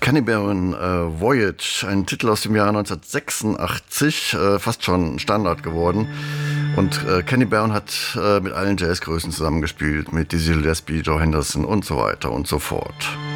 Kenny Barron Voyage, ein Titel aus dem Jahr 1986, fast schon Standard geworden. Und Kenny Barron hat mit allen Jazzgrößen zusammengespielt, mit Dizzy Gillespie, Joe Henderson und so weiter und so fort.